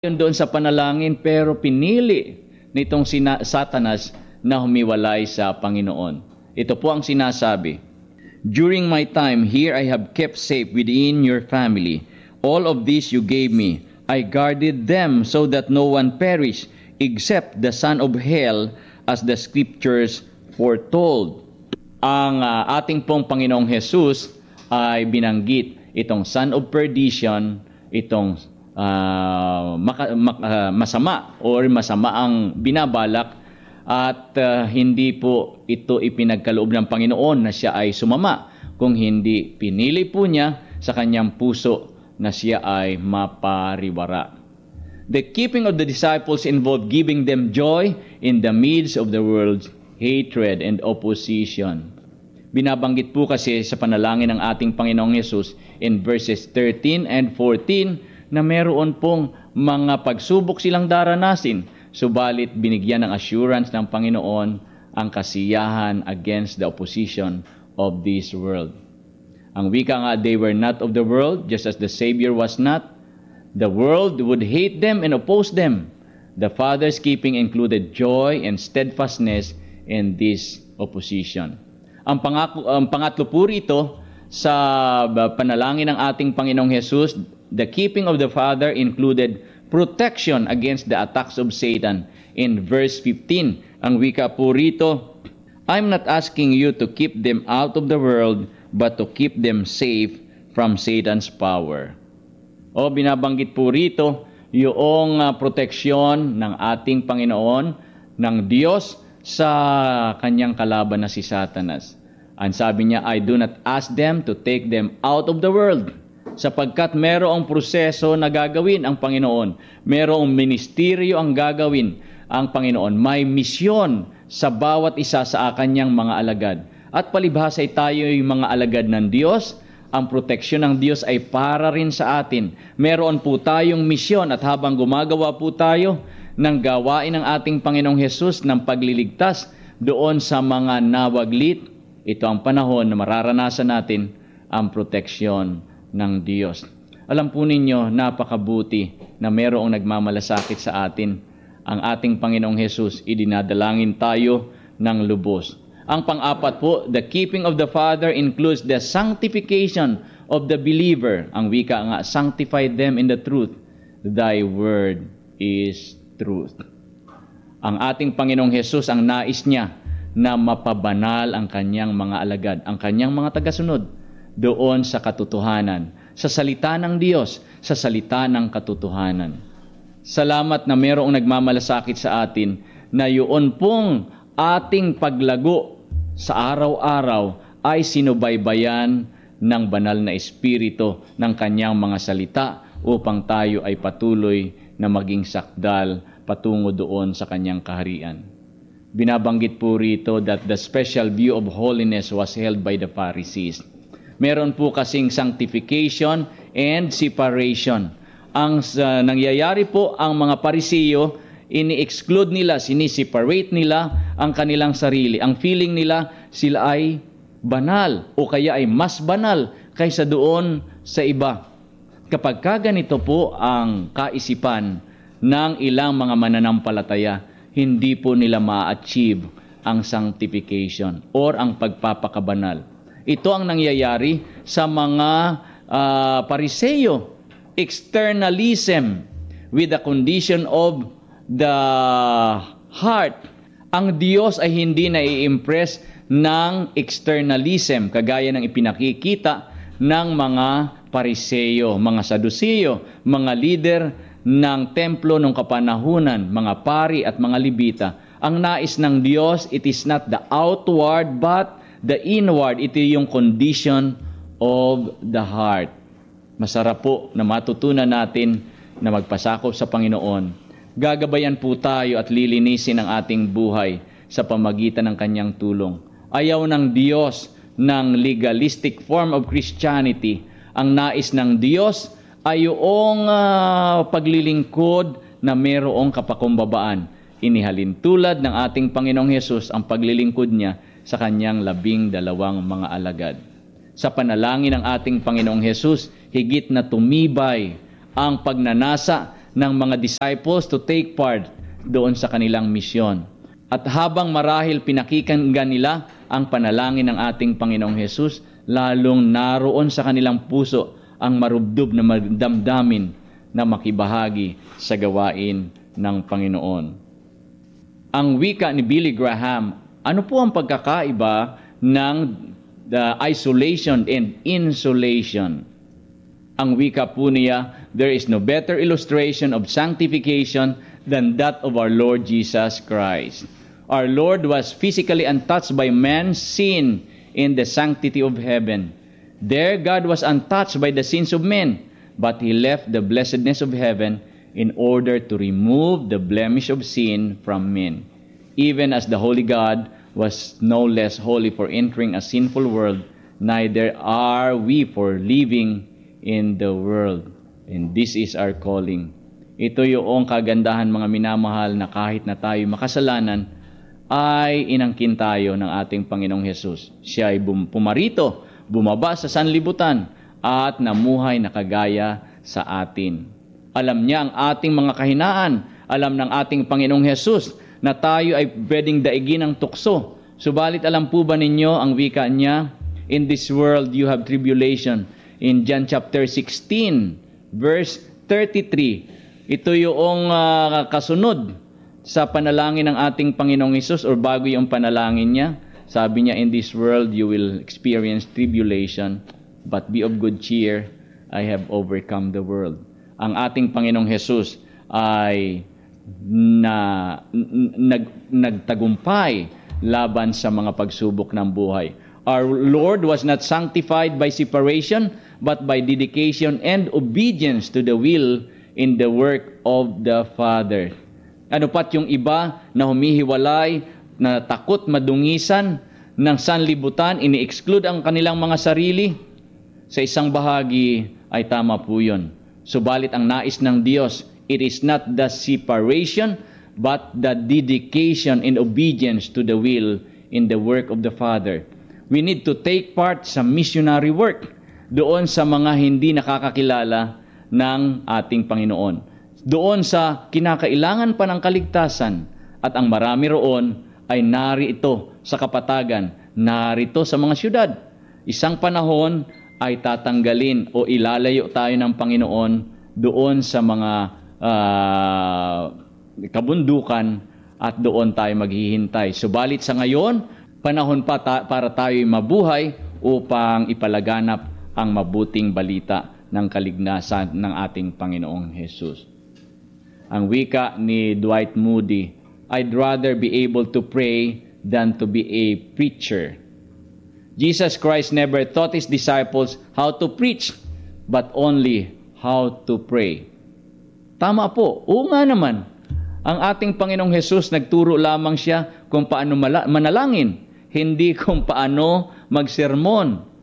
Yun doon sa panalangin, pero pinili nitong Satanas na humiwalay sa Panginoon. Ito po ang sinasabi, "During my time here I have kept safe within your family. All of this you gave me. I guarded them so that no one perish except the son of hell, as the scriptures foretold." Ang ating pong Panginoong Jesus ay binanggit itong son of perdition, itong masama ang binabalak, at hindi po ito ipinagkaloob ng Panginoon na siya ay sumama, kung hindi pinili po niya sa kanyang puso na siya ay mapariwara. The keeping of the disciples involved giving them joy in the midst of the world's hatred and opposition. Binabanggit po kasi sa panalangin ng ating Panginoong Yesus in verses 13 and 14 na meron pong mga pagsubok silang daranasin, subalit binigyan ng assurance ng Panginoon ang kasiyahan against the opposition of this world. Ang wika nga, they were not of the world, just as the Savior was not. The world would hate them and oppose them. The Father's keeping included joy and steadfastness in this opposition. Ang pangatlo po rito sa panalangin ng ating Panginoong Jesus, the keeping of the Father included protection against the attacks of Satan. In verse 15, ang wika po rito, "I'm not asking you to keep them out of the world, but to keep them safe from Satan's power." O binabanggit po rito yung proteksyon ng ating Panginoon, ng Diyos, sa kanyang kalaban na si Satanas. Ang sabi niya, "I do not ask them to take them out of the world." Sapagkat merong proseso na gagawin ang Panginoon. Merong ministeryo ang gagawin ang Panginoon. May misyon sa bawat isa sa kanyang mga alagad. At palibhas ay tayo yung mga alagad ng Diyos. Ang proteksyon ng Diyos ay para rin sa atin. Meron po tayong misyon, at habang gumagawa po tayo ng gawain ng ating Panginoong Hesus ng pagliligtas doon sa mga nawaglit, ito ang panahon na mararanasan natin ang proteksyon ng Diyos. Alam po ninyo, napakabuti na merong nagmamalasakit sa atin. Ang ating Panginoong Hesus, idinadalangin tayo ng lubos. Ang pang-apat po, the keeping of the Father includes the sanctification of the believer. Ang wika nga, "Sanctify them in the truth. Thy word is truth." Ang ating Panginoong Hesus, ang nais niya na mapabanal ang kanyang mga alagad, ang kanyang mga tagasunod doon sa katotohanan, sa salita ng Diyos, sa salita ng katotohanan. Salamat na mayroong nagmamalasakit sa atin na yun pong ating paglago sa araw-araw ay sinubaybayan ng banal na Espiritu ng kanyang mga salita upang tayo ay patuloy na maging sakdal patungo doon sa kanyang kaharian. Binabanggit po rito that the special view of holiness was held by the Pharisees. Meron po kasing sanctification and separation. Ang nangyayari po, ang mga Pariseo, ini-exclude nila, siniseparate nila ang kanilang sarili. Ang feeling nila, sila ay banal o kaya ay mas banal kaysa doon sa iba. Kapag kaganito po ang kaisipan ng ilang mga mananampalataya, hindi po nila ma-achieve ang sanctification or ang pagpapakabanal. Ito ang nangyayari sa mga Pariseo. Externalism with the condition of the heart. Ang Diyos ay hindi nai-impress ng externalism, kagaya ng ipinakikita ng mga Pariseo, mga Saduceo, mga leader ng templo nung kapanahunan, mga pari at mga Levita. Ang nais ng Diyos, it is not the outward but the inward. Ito yung condition of the heart. Masarap po na matutunan natin na magpasakop sa Panginoon. Gagabayan po tayo at lilinisin ang ating buhay sa pamagitan ng kanyang tulong. Ayaw ng Diyos ng legalistic form of Christianity. Ang nais ng Diyos ay yung paglilingkod na mayroong kapakumbabaan. Inihalin tulad ng ating Panginoong Hesus ang paglilingkod niya sa kanyang 12 mga alagad. Sa panalangin ng ating Panginoong Hesus, higit na tumibay ang pagnanasa ng mga disciples to take part doon sa kanilang misyon. At habang marahil pinakikinggan nila ang panalangin ng ating Panginoong Hesus, lalong naroon sa kanilang puso ang marubdob na damdamin na makibahagi sa gawain ng Panginoon. Ang wika ni Billy Graham, ano po ang pagkakaiba ng isolation and insulation? Ang wika po niya, there is no better illustration of sanctification than that of our Lord Jesus Christ. Our Lord was physically untouched by man's sin in the sanctity of heaven. There God was untouched by the sins of men, but He left the blessedness of heaven in order to remove the blemish of sin from men. Even as the holy God was no less holy for entering a sinful world, neither are we for living in the world. And this is our calling. Ito yung kagandahan, mga minamahal, na kahit na tayo makasalanan, ay inangkin tayo ng ating Panginoong Hesus. Siya ay pumarito, bumaba sa sanlibutan, at namuhay na kagaya sa atin. Alam niya ang ating mga kahinaan. Alam ng ating Panginoong Hesus na tayo ay pwedeng daigin ng tukso. Subalit alam po ba ninyo ang wika niya? In this world you have tribulation. In John chapter 16, verse 33. Ito yung kasunod sa panalangin ng ating Panginoong Hesus, or bago yung panalangin niya. Sabi niya, in this world you will experience tribulation, but be of good cheer, I have overcome the world. Ang ating Panginoong Hesus ay nagtagumpay laban sa mga pagsubok ng buhay. Our Lord was not sanctified by separation, but by dedication and obedience to the will in the work of the Father. Ano pat yung iba na humihiwalay, na takot madungisan ng sanlibutan, ini-exclude ang kanilang mga sarili? Sa isang bahagi ay tama po yun. Subalit ang nais ng Diyos, it is not the separation, but the dedication and obedience to the will in the work of the Father. We need to take part sa missionary work doon sa mga hindi nakakakilala ng ating Panginoon. Doon sa kinakailangan pa ng kaligtasan, at ang marami roon ay narito sa kapatagan, narito sa mga syudad. Isang panahon ay tatanggalin o ilalayo tayo ng Panginoon doon sa mga kabundukan, at doon tayo maghihintay. Subalit sa ngayon, panahon pa para tayo'y mabuhay upang ipalaganap ang mabuting balita ng kaligtasan ng ating Panginoong Hesus. Ang wika ni Dwight Moody, I'd rather be able to pray than to be a preacher. Jesus Christ never taught His disciples how to preach, but only how to pray. Tama po. Oo nga naman. Ang ating Panginoong Hesus, nagturo lamang Siya kung paano manalangin, hindi kung paano magsermon.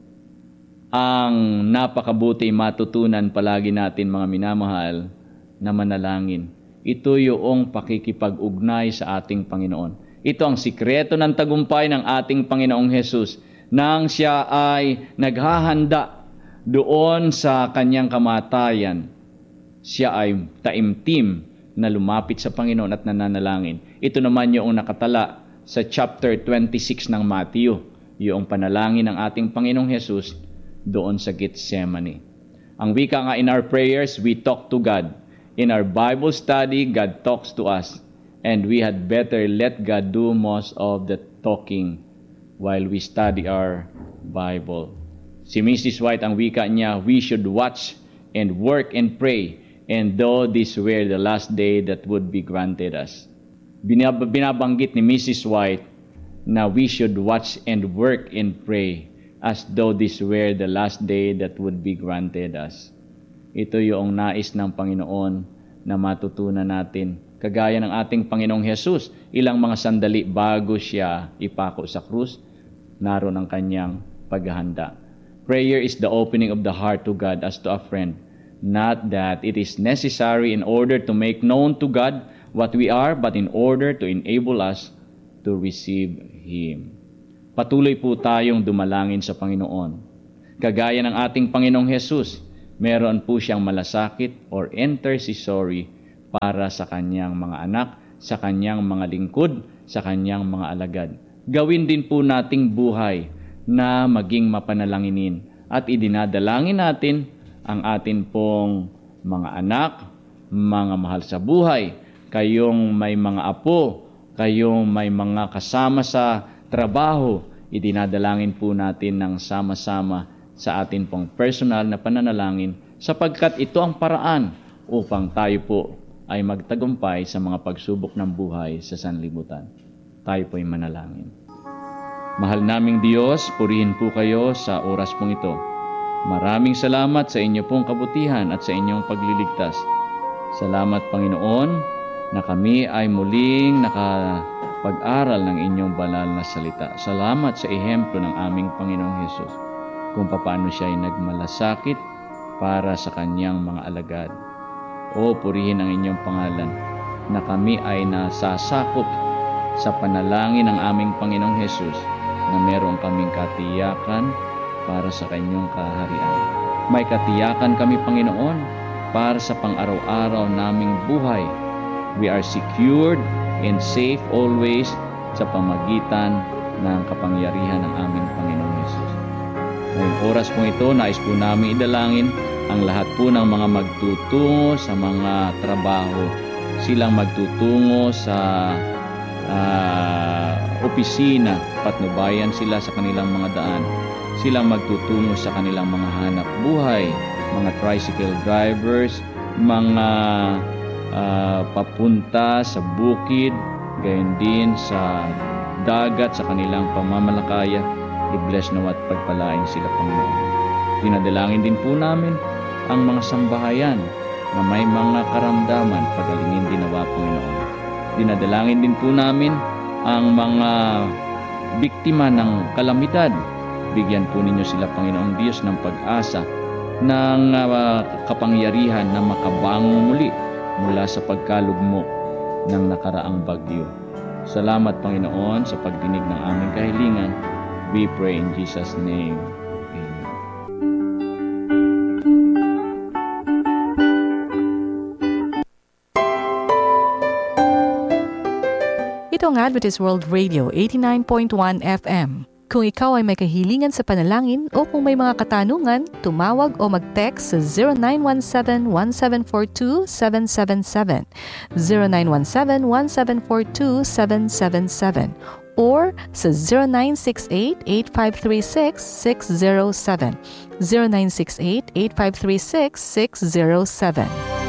Ang napakabuti matutunan palagi natin, mga minamahal, na manalangin. Ito yung pakikipag-ugnay sa ating Panginoon. Ito ang sikreto ng tagumpay ng ating Panginoong Hesus, nang Siya ay naghahanda doon sa kanyang kamatayan. Siya ay taimtim na lumapit sa Panginoon at nananalangin. Ito naman yung nakatala sa chapter 26 ng Matthew, yung panalangin ng ating Panginoong Hesus doon sa Gethsemane. Ang wika nga, in our prayers, we talk to God. In our Bible study, God talks to us, and we had better let God do most of the talking while we study our Bible. Si Mrs. White, ang wika niya, we should watch and work and pray, and though this were the last day that would be granted us. Binabanggit ni Mrs. White na we should watch and work and pray as though this were the last day that would be granted us. Ito yung nais ng Panginoon na matutunan natin. Kagaya ng ating Panginoong Hesus, ilang mga sandali bago Siya ipako sa krus, naroon ang kanyang paghahanda. Prayer is the opening of the heart to God as to a friend. Not that it is necessary in order to make known to God what we are, but in order to enable us to receive Him. Patuloy po tayong dumalangin sa Panginoon. Kagaya ng ating Panginoong Hesus, meron po siyang malasakit or intercessory para sa kanyang mga anak, sa kanyang mga lingkod, sa kanyang mga alagad. Gawin din po nating buhay na maging mapanalanginin at idinadalangin natin ang atin pong mga anak, mga mahal sa buhay, kayong may mga apo, kayong may mga kasama sa trabaho, idinadalangin po natin ng sama-sama sa atin pong personal na pananalangin sapagkat ito ang paraan upang tayo po ay magtagumpay sa mga pagsubok ng buhay sa sanlibutan. Tayo po ay manalangin. Mahal naming Diyos, purihin po kayo sa oras pong ito. Maraming salamat sa inyo pong kabutihan at sa inyong pagliligtas. Salamat Panginoon na kami ay muling nakapag-aral ng inyong banal na salita. Salamat sa ehemplo ng aming Panginoong Hesus kung paano siya ay nagmalasakit para sa kanyang mga alagad. O purihin ang inyong pangalan na kami ay nasasakop sa panalangin ng aming Panginoong Hesus na meron kaming katiyakan para sa kanyang kaharian. May katiyakan kami Panginoon para sa pang-araw-araw naming buhay. We are secured and safe always sa pamagitan ng kapangyarihan ng aming Panginoong Hesus. Ngayong oras po ito, nais po namin idalangin ang lahat po ng mga magtutungo sa mga trabaho. Silang magtutungo sa opisina, patnubayan sila sa kanilang mga daan. Silang magtutungo sa kanilang mga hanap buhay, mga tricycle drivers, mga papunta sa bukid, gayon din sa dagat sa kanilang pamamalakaya. I-bless nawa at pagpalain sila Panginoon. Dinadalangin din po namin ang mga sambahayan na may mga karamdaman, pagalingin din nawa Panginoon. Dinadalangin din po namin ang mga biktima ng kalamidad. Bigyan po ninyo sila Panginoong Diyos ng pag-asa, ng kapangyarihan na makabangon muli mula sa pagkalugmok ng nakaraang bagyo. Salamat Panginoon sa pagdinig ng aming kahilingan. We pray in Jesus' name. Amen. Ito ang Adventist World Radio 89.1 FM. Kung ikaw ay may kahilingan sa panalangin o kung may mga katanungan, tumawag o mag-text sa 0917-1742-777, 0917-1742-777, or sa 0968-8536-607, 0968-8536-607.